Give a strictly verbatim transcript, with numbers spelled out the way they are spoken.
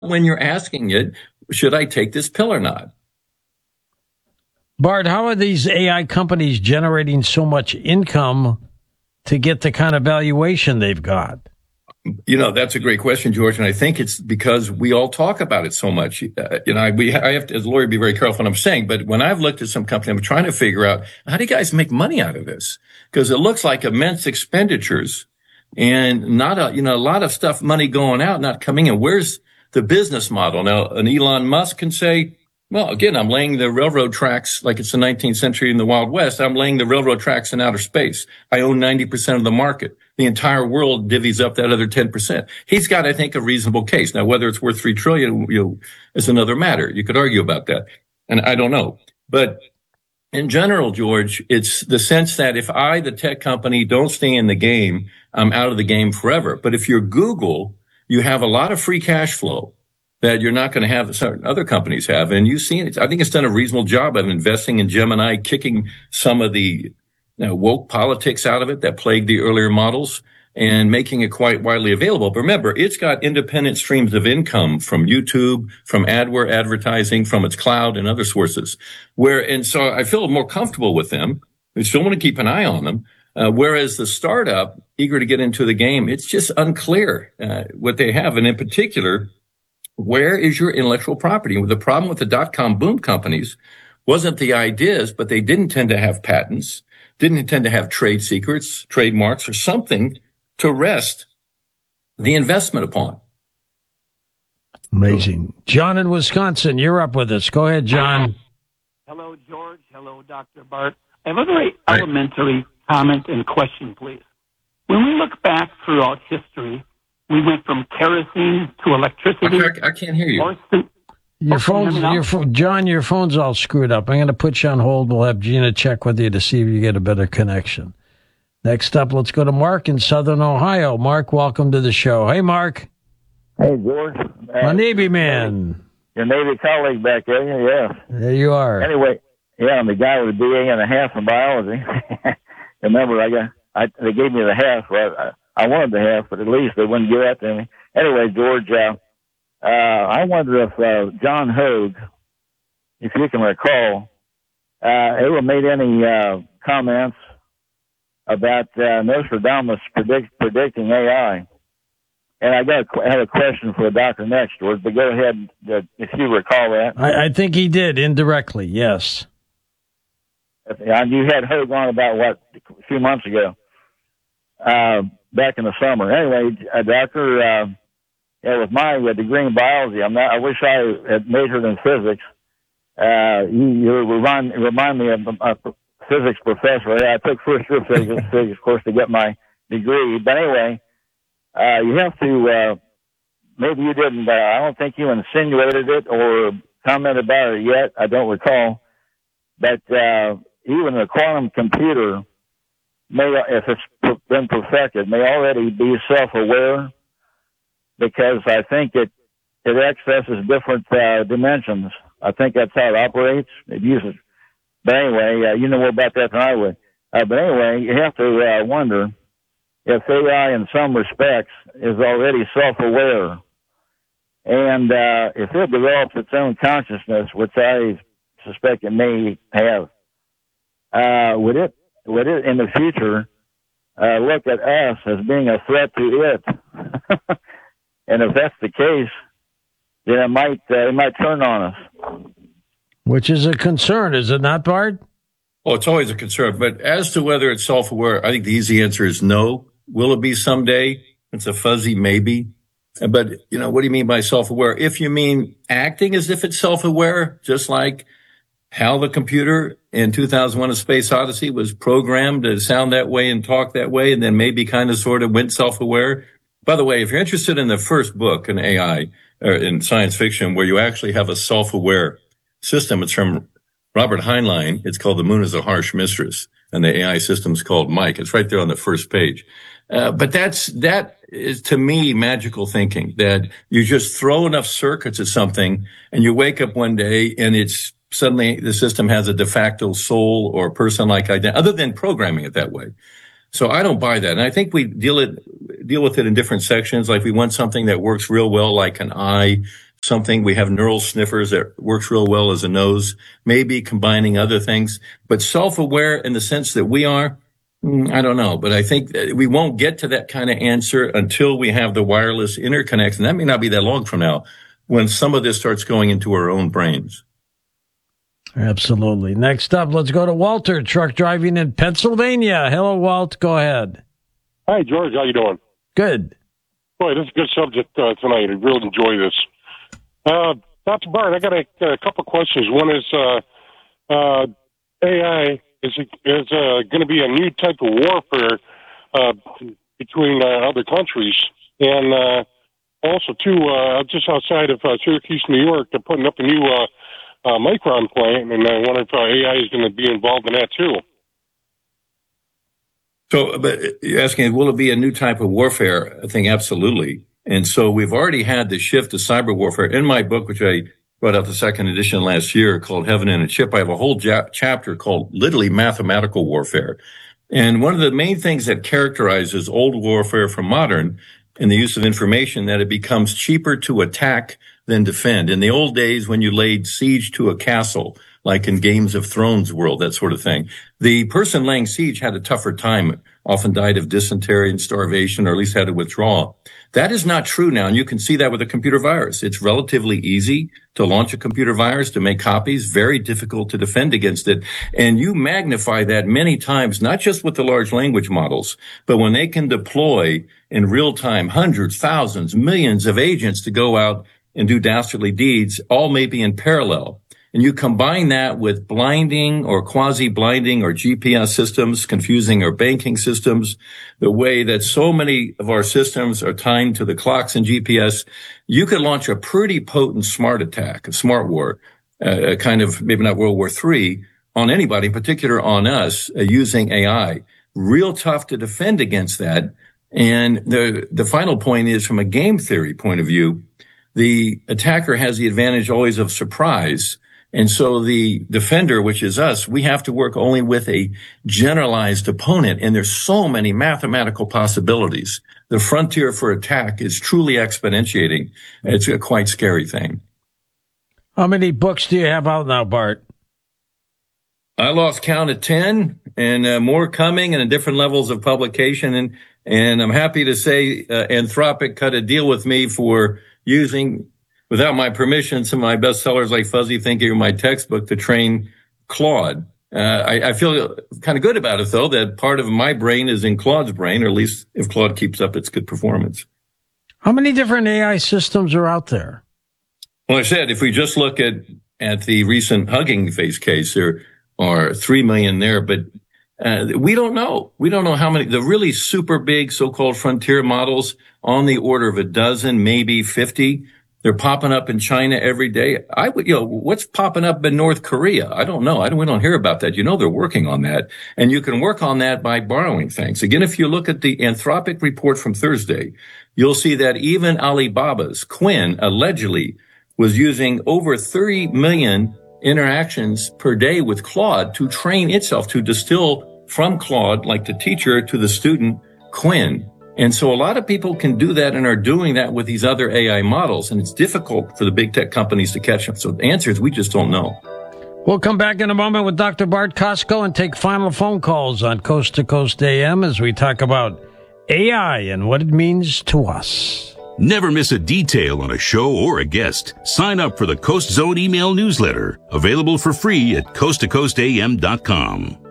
when you're asking it, should I take this pill or not? Bart, how are these A I companies generating so much income to get the kind of valuation they've got? You know, that's a great question, George, and I think it's because we all talk about it so much. Uh, you know, I, we, I have to, as a lawyer, be very careful what I'm saying, but when I've looked at some company, I'm trying to figure out, how do you guys make money out of this? Because it looks like immense expenditures and not a, you know, a lot of stuff, money going out, not coming in. Where's the business model? Now, an Elon Musk can say, well, again, I'm laying the railroad tracks like it's the nineteenth century in the Wild West. I'm laying the railroad tracks in outer space. I own ninety percent of the market. The entire world divvies up that other ten percent. He's got, I think, a reasonable case. Now, whether it's worth three trillion dollars, you know, is another matter. You could argue about that. And I don't know. But in general, George, it's the sense that if I, the tech company, don't stay in the game, I'm out of the game forever. But if you're Google, you have a lot of free cash flow that you're not going to have that certain other companies have. And you've seen it. I think it's done a reasonable job of investing in Gemini, kicking some of the you know, woke politics out of it that plagued the earlier models and making it quite widely available. But remember, it's got independent streams of income from YouTube, from AdWare advertising, from its cloud and other sources. Where, and so I feel more comfortable with them. We still want to keep an eye on them. Uh, whereas the startup, eager to get into the game, it's just unclear uh, what they have. And in particular, where is your intellectual property? The problem with the dot-com boom companies wasn't the ideas, but they didn't tend to have patents, didn't tend to have trade secrets, trademarks, or something to rest the investment upon. Amazing. John in Wisconsin, you're up with us. Go ahead, John. Hello, George. Hello, Doctor Bart. I have a very elementary comment and question, please. When we look back throughout history, we went from kerosene to electricity. I, I can't hear you. To, your phone's, your phone, John, your phone's all screwed up. I'm going to put you on hold. We'll have Gina check with you to see if you get a better connection. Next up, let's go to Mark in Southern Ohio. Mark, welcome to the show. Hey, Mark. Hey, George. My Navy man. Your Navy colleague back there, yeah. There you are. Anyway, yeah, I'm the guy with a B A and a half in biology. Remember, I got, I, they gave me the half, but I, I wanted the half, but at least they wouldn't give that to me. Anyway, George, uh, uh, I wonder if uh, John Hogue, if you can recall, uh, ever made any uh, comments about uh, Nostradamus predict, predicting A I. And I got a, had a question for Doctor next, George, but go ahead uh, if you recall that. I, I think he did, indirectly, yes. If, uh, you had Hogue on about, what, a few months ago. Uh, back in the summer. Anyway, uh, Doctor, uh, yeah, with my uh, degree in biology, I'm not, I wish I had majored in physics. Uh, you, you remind, remind me of a physics professor. I took first year physics, physics course to get my degree. But anyway, uh, you have to, uh, maybe you didn't, uh, I don't think you insinuated it or commented about it yet. I don't recall. But, uh, even the quantum computer may, if it's been perfected, may already be self-aware, because I think it it accesses different uh, dimensions. I think that's how it operates. It uses, but anyway, uh, you know more about that than I would. Uh, but anyway, you have to uh, wonder if A I, in some respects, is already self-aware, and uh, if it develops its own consciousness, which I suspect it may have, uh, would it would it in the future uh, look at us as being a threat to it? And if that's the case, then it might uh, it might turn on us. Which is a concern, is it not, Bart? Well, it's always a concern. But as to whether it's self-aware, I think the easy answer is no. Will it be someday? It's a fuzzy maybe. But, you know, what do you mean by self-aware? If you mean acting as if it's self-aware, just like how the computer in two thousand one A Space Odyssey was programmed to sound that way and talk that way, and then maybe kind of sort of went self-aware. By the way, if you're interested in the first book in A I, or in science fiction, where you actually have a self-aware system, it's from Robert Heinlein. It's called The Moon is a Harsh Mistress, and the A I system's called Mike. It's right there on the first page. Uh, but that's, that is to me magical thinking, that you just throw enough circuits at something and you wake up one day and it's suddenly the system has a de facto soul or person-like identity, other than programming it that way. So I don't buy that. And I think we deal it, deal with it in different sections. Like we want something that works real well, like an eye, something. We have neural sniffers that works real well as a nose, maybe combining other things, but self-aware in the sense that we are, I don't know, but I think that we won't get to that kind of answer until we have the wireless interconnects. And that may not be that long from now when some of this starts going into our own brains. Absolutely. Next up, let's go to Walter, truck driving in Pennsylvania. Hello, Walt. Go ahead. Hi, George. How you doing? Good. Boy, this is a good subject uh, tonight. I really enjoy this. Uh, Doctor Bart, I got a, a couple questions. One is uh, uh, A I is is uh, going to be a new type of warfare uh, between uh, other countries, and uh, also too, uh, just outside of uh, Syracuse, New York, they're putting up a new uh, uh, Micron plant, and I wonder if uh, A I is going to be involved in that too. So, but you're asking, will it be a new type of warfare? I think absolutely. And so we've already had the shift to cyber warfare. In my book, which I brought out the second edition last year called Heaven in a Chip, I have a whole ja- chapter called literally mathematical warfare. And one of the main things that characterizes old warfare from modern in the use of information, that it becomes cheaper to attack than defend. In the old days, when you laid siege to a castle, like in Games of Thrones world, that sort of thing, the person laying siege had a tougher time, often died of dysentery and starvation, or at least had to withdraw. That is not true now, and you can see that with a computer virus. It's relatively easy to launch a computer virus, to make copies, very difficult to defend against it. And you magnify that many times, not just with the large language models, but when they can deploy in real time hundreds, thousands, millions of agents to go out and do dastardly deeds, all maybe in parallel. And you combine that with blinding or quasi-blinding or G P S systems, confusing our banking systems, the way that so many of our systems are tied to the clocks and G P S, you could launch a pretty potent smart attack, a smart war, uh, a kind of, maybe not World War Three, on anybody, in particular on us, uh, using A I. Real tough to defend against that. And the, the final point is, from a game theory point of view, the attacker has the advantage always of surprise. And so the defender, which is us, we have to work only with a generalized opponent. And there's so many mathematical possibilities. The frontier for attack is truly exponentiating. It's a quite scary thing. How many books do you have out now, Bart? I lost count at ten, and uh, more coming and at different levels of publication. And, and I'm happy to say uh, Anthropic cut a deal with me for using, without my permission, some of my bestsellers like Fuzzy Thinking or my textbook to train Claude. Uh, I, I feel kind of good about it, though, that part of my brain is in Claude's brain, or at least if Claude keeps up its good performance. How many different A I systems are out there? Well, I said, if we just look at, at the recent Hugging Face case, there are three million there, but uh, we don't know. We don't know how many. The really super big so-called frontier models, on the order of a dozen, maybe fifty. They're popping up in China every day. I would, you know, what's popping up in North Korea? I don't know. I don't, we don't hear about that. You know, they're working on that. And you can work on that by borrowing things. Again, if you look at the Anthropic report from Thursday, you'll see that even Alibaba's Quinn allegedly was using over thirty million interactions per day with Claude to train itself, to distill from Claude, like the teacher, to the student, Quinn. And so a lot of people can do that and are doing that with these other A I models, and it's difficult for the big tech companies to catch them. So the answer is we just don't know. We'll come back in a moment with Doctor Bart Costco and take final phone calls on Coast to Coast A M as we talk about A I and what it means to us. Never miss a detail on a show or a guest. Sign up for the Coast Zone email newsletter, available for free at coast to coast a m dot com.